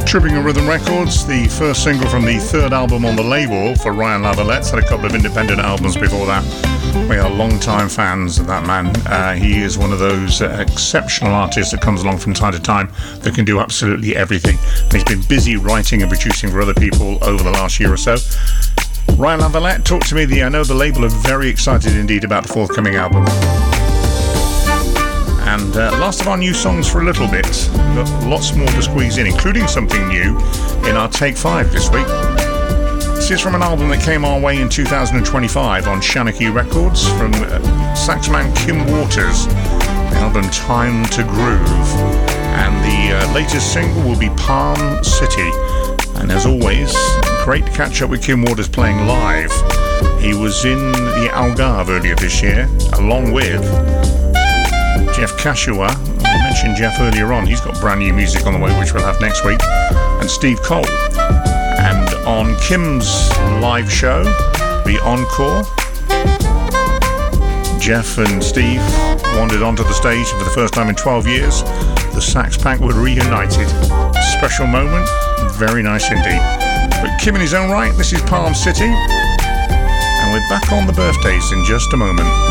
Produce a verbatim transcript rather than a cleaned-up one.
Tripping a Rhythm Records, the first single from the third album on the label for Ryan Lavalette. Had a couple of independent albums before that. We are long-time fans of that man. Uh, he is one of those uh, exceptional artists that comes along from time to time that can do absolutely everything. He's been busy writing and producing for other people over the last year or so. Ryan Lavalette, talk to me. The, I know the label are very excited indeed about the forthcoming album. And uh, last of our new songs for a little bit. Got lots more to squeeze in, including something new in our Take five this week. This is from an album that came our way in two thousand twenty-five on Shanachie Records from uh, saxman Kim Waters. The album Time to Groove. And the uh, latest single will be Palm City. And as always, great to catch up with Kim Waters playing live. He was in the Algarve earlier this year, along with Jeff Kashua. I mentioned Jeff earlier on. He's got brand new music on the way, which we'll have next week. And Steve Cole. And on Kim's live show, the Encore, Jeff and Steve wandered onto the stage, and for the first time in twelve years, the Sax Pack were reunited. Special moment, very nice indeed. But Kim in his own right, this is Palm City, and we're back on the birthdays in just a moment.